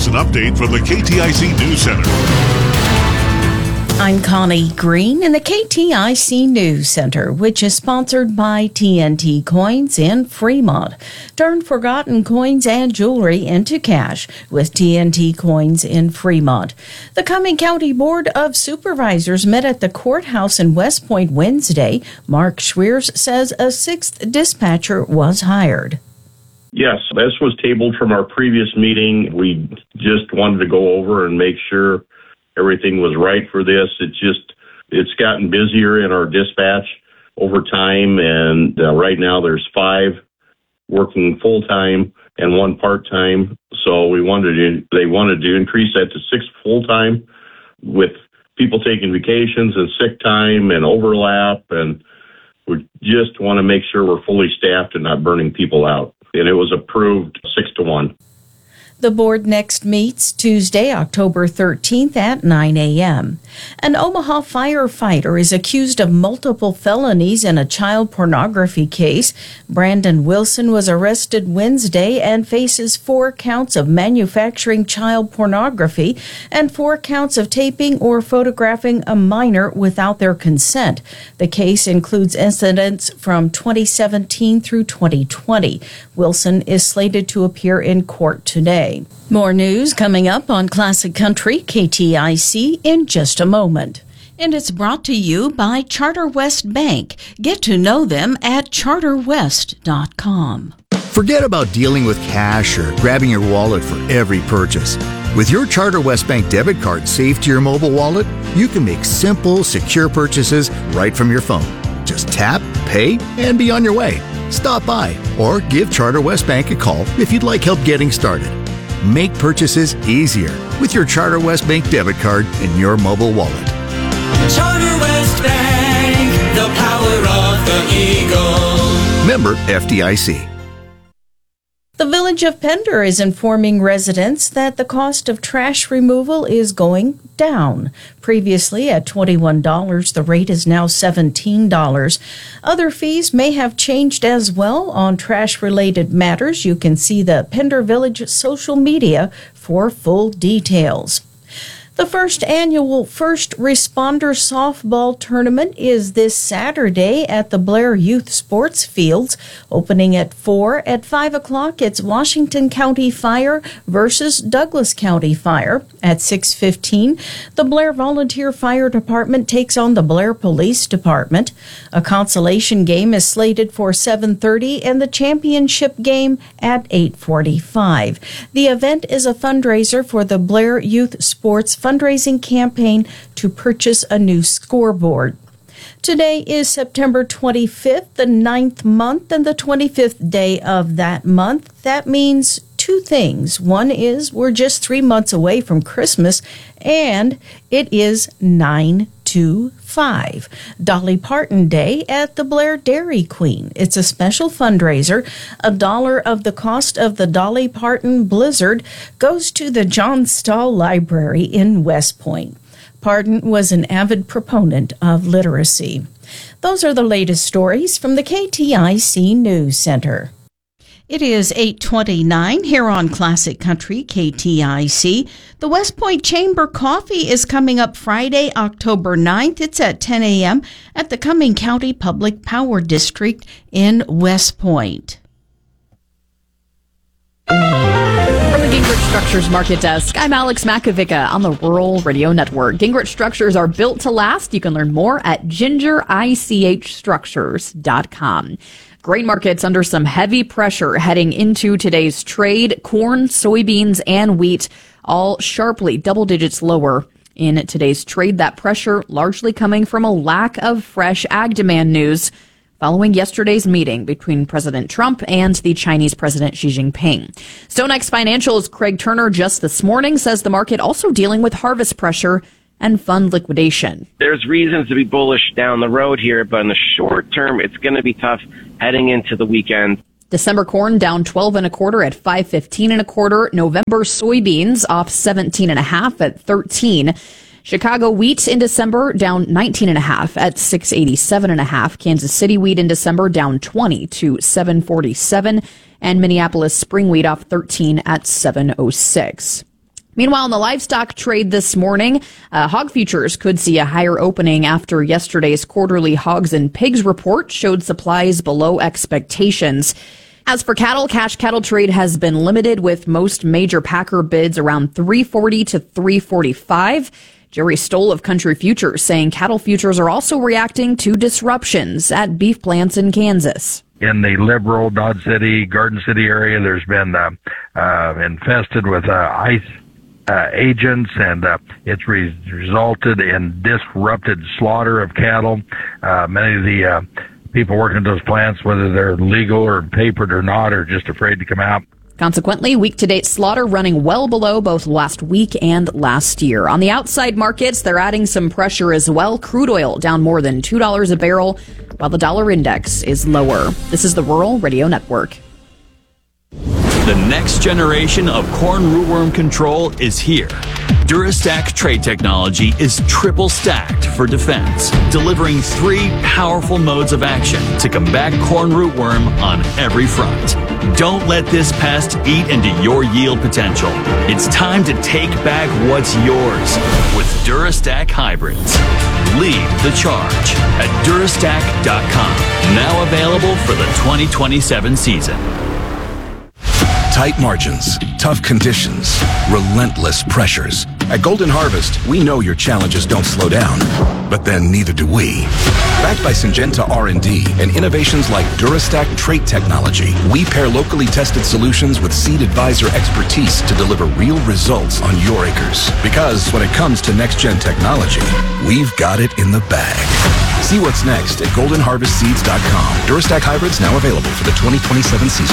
an update from the KTIC News Center. I'm Connie Green in the KTIC News Center, which is sponsored by TNT Coins in Fremont. Turn forgotten coins and jewelry into cash with TNT Coins in Fremont. The Cumming County Board of Supervisors met at the courthouse in West Point Wednesday. Mark Schweers says a sixth dispatcher was hired. Yes, this was tabled from our previous meeting. We just wanted to go over and make sure everything was right for this. It's gotten busier in our dispatch over time, and right now there's 5 working full-time and 1 part-time. So they wanted to increase that to 6 full-time with people taking vacations and sick time and overlap, and we just want to make sure we're fully staffed and not burning people out. And it was approved 6-1. The board next meets Tuesday, October 13th at 9 a.m. An Omaha firefighter is accused of multiple felonies in a child pornography case. Brandon Wilson was arrested Wednesday and faces 4 counts of manufacturing child pornography and 4 counts of taping or photographing a minor without their consent. The case includes incidents from 2017 through 2020. Wilson is slated to appear in court today. More news coming up on Classic Country KTIC in just a moment. And it's brought to you by Charter West Bank. Get to know them at charterwest.com. Forget about dealing with cash or grabbing your wallet for every purchase. With your Charter West Bank debit card saved to your mobile wallet, you can make simple, secure purchases right from your phone. Just tap, pay, and be on your way. Stop by or give Charter West Bank a call if you'd like help getting started. Make purchases easier with your Charter West Bank debit card in your mobile wallet. Charter West Bank, the power of the Eagle. Member FDIC. The Village of Pender is informing residents that the cost of trash removal is going down. Previously at $21, the rate is now $17. Other fees may have changed as well on trash-related matters. You can see the Pender Village social media for full details. The first annual First Responder Softball Tournament is this Saturday at the Blair Youth Sports Fields, opening at 4. At 5 o'clock, it's Washington County Fire versus Douglas County Fire. At 6:15, the Blair Volunteer Fire Department takes on the Blair Police Department. A consolation game is slated for 7:30 and the championship game at 8:45. The event is a fundraiser for the Blair Youth Sports fundraising campaign to purchase a new scoreboard. Today is September 25th, the 9th month, and the 25th day of that month. That means 2 things. One is we're just 3 months away from Christmas, and it is 9/25, Dolly Parton Day at the Blair Dairy Queen. It's a special fundraiser. $1 of the cost of the Dolly Parton Blizzard goes to the John Stahl Library in West Point. Parton was an avid proponent of literacy. Those are the latest stories from the KTIC News Center. It is 8:29 here on Classic Country KTIC. The West Point Chamber Coffee is coming up Friday, October 9th. It's at 10 a.m. at the Cumming County Public Power District in West Point. From the Gingrich Structures Market Desk, I'm Alex Makovica on the Rural Radio Network. Gingrich Structures are built to last. You can learn more at gingerichstructures.com. Grain markets under some heavy pressure heading into today's trade. Corn, soybeans, and wheat all sharply double digits lower in today's trade. That pressure largely coming from a lack of fresh ag demand news following yesterday's meeting between President Trump and the Chinese President Xi Jinping. StoneX Financial's Craig Turner just this morning says the market also dealing with harvest pressure and fund liquidation. There's reasons to be bullish down the road here, but in the short term, it's going to be tough heading into the weekend. December corn down 12 1/4 at 5.15 1/4. November soybeans off 17 1/2 at 13. Chicago wheat in December down 19 1/2 at 687 1/2. Kansas City wheat in December down 20 to 747, and Minneapolis spring wheat off 13 at 706. Meanwhile, in the livestock trade this morning, hog futures could see a higher opening after yesterday's quarterly hogs and pigs report showed supplies below expectations. As for cattle, cash cattle trade has been limited with most major packer bids around $340 to $345. Jerry Stoll of Country Futures saying cattle futures are also reacting to disruptions at beef plants in Kansas. In the Liberal, Dodge City, Garden City area, there's been infested with ice agents, and it's resulted in disrupted slaughter of cattle. Many of the people working at those plants, whether they're legal or papered or not, are just afraid to come out. Consequently, week-to-date slaughter running well below both last week and last year. On the outside markets, they're adding some pressure as well. Crude oil down more than $2 a barrel, while the dollar index is lower. This is the Rural Radio Network. The next generation of corn rootworm control is here. Durastack trait technology is triple stacked for defense, delivering 3 powerful modes of action to combat corn rootworm on every front. Don't let this pest eat into your yield potential. It's time to take back what's yours with Durastack hybrids. Lead the charge at Durastack.com. Now available for the 2027 season. Tight margins, tough conditions, relentless pressures. At Golden Harvest, we know your challenges don't slow down, but then neither do we. Backed by Syngenta R&D and innovations like Durastack trait technology, we pair locally tested solutions with Seed Advisor expertise to deliver real results on your acres. Because when it comes to next-gen technology, we've got it in the bag. See what's next at goldenharvestseeds.com. Durastack hybrids now available for the 2027 season.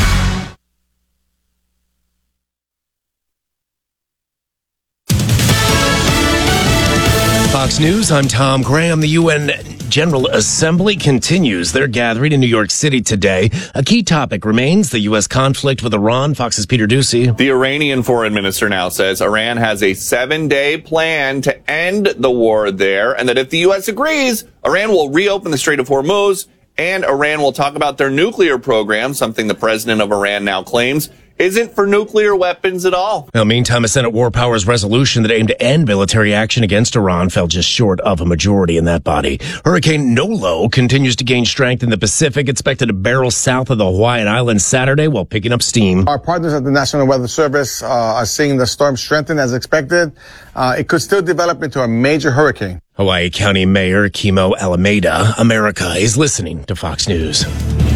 Fox News, I'm Tom Graham. The UN General Assembly continues their gathering in New York City today. A key topic remains the U.S. conflict with Iran. Fox's Peter Ducey. The Iranian foreign minister now says Iran has a 7-day plan to end the war there, and that if the U.S. agrees, Iran will reopen the Strait of Hormuz, and Iran will talk about their nuclear program, something the president of Iran now claims isn't for nuclear weapons at all. Now, meantime, a Senate War Powers resolution that aimed to end military action against Iran fell just short of a majority in that body. Hurricane Nolo continues to gain strength in the Pacific, expected to barrel south of the Hawaiian Islands Saturday while picking up steam. Our partners at the National Weather Service are seeing the storm strengthen as expected. It could still develop into a major hurricane. Hawaii County Mayor Kimo Alameda. America is listening to Fox News.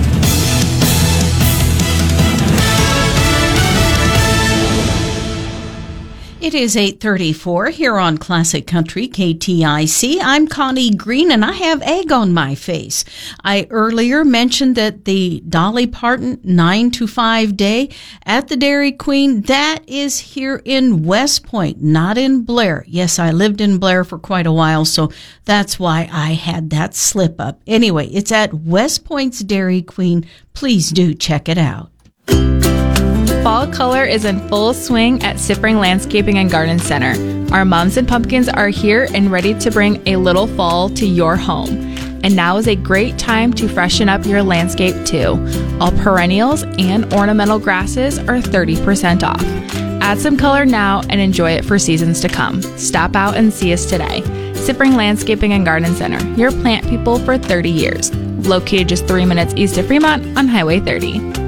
It is 8:34 here on Classic Country KTIC. I'm Connie Green, and I have egg on my face. I earlier mentioned that the Dolly Parton 9 to 5 day at the Dairy Queen, that is here in West Point, not in Blair. Yes, I lived in Blair for quite a while, so that's why I had that slip up. Anyway, it's at West Point's Dairy Queen. Please do check it out. Fall color is in full swing at Sippering Landscaping and Garden Center. Our mums and pumpkins are here and ready to bring a little fall to your home. And now is a great time to freshen up your landscape too. All perennials and ornamental grasses are 30% off. Add some color now and enjoy it for seasons to come. Stop out and see us today. Sippering Landscaping and Garden Center, your plant people for 30 years. Located just 3 minutes east of Fremont on Highway 30.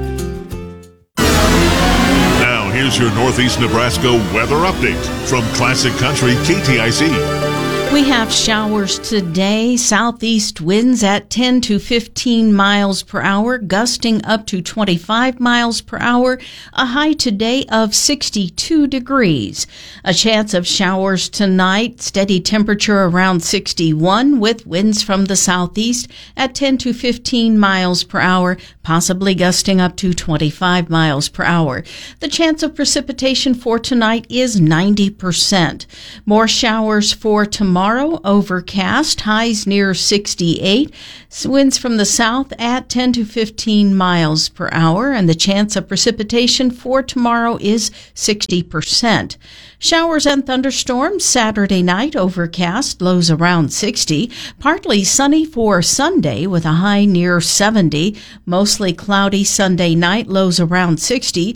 Here's your Northeast Nebraska weather update from Classic Country KTIC. We have showers today, southeast winds at 10 to 15 miles per hour, gusting up to 25 miles per hour, a high today of 62 degrees. A chance of showers tonight, steady temperature around 61 with winds from the southeast at 10 to 15 miles per hour, possibly gusting up to 25 miles per hour. The chance of precipitation for tonight is 90%. More showers for tomorrow tomorrow, overcast, highs near 68. Winds from the south at 10 to 15 miles per hour, and the chance of precipitation for tomorrow is 60%. Showers and thunderstorms Saturday night, overcast, lows around 60. Partly sunny for Sunday with a high near 70. Mostly cloudy Sunday night, lows around 60.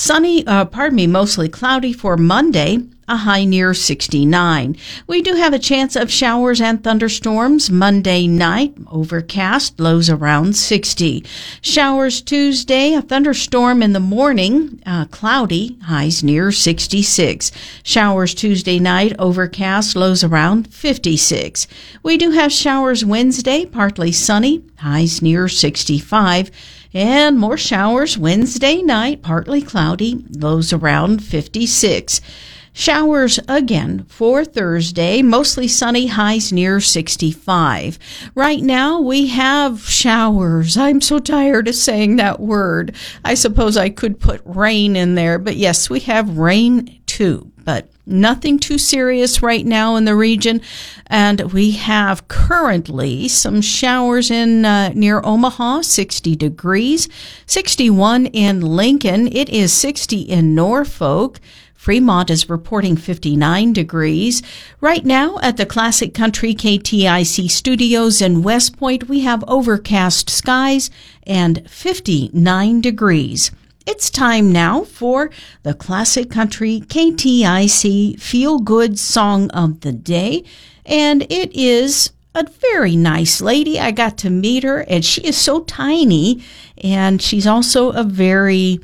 Mostly cloudy for Monday, a high near 69. We do have a chance of showers and thunderstorms Monday night, overcast, lows around 60. Showers Tuesday, a thunderstorm in the morning, cloudy, highs near 66. Showers Tuesday night, overcast, lows around 56. We do have showers Wednesday, partly sunny, highs near 65. And more showers Wednesday night, partly cloudy, lows around 56. Showers again for Thursday, mostly sunny, highs near 65. Right now we have showers. I'm so tired of saying that word. I suppose I could put rain in there, but yes, we have rain too, but nothing too serious right now in the region. And we have currently some showers in near Omaha, 60 degrees, 61 in Lincoln. It is 60 in Norfolk. Fremont is reporting 59 degrees. Right now at the Classic Country KTIC studios in West Point, we have overcast skies and 59 degrees. It's time now for the Classic Country KTIC Feel Good Song of the Day. And it is a very nice lady. I got to meet her, and she is so tiny, and she's also a very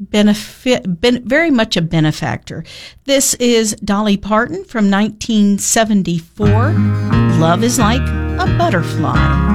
much a benefactor. This is Dolly Parton from 1974. Love is like a butterfly.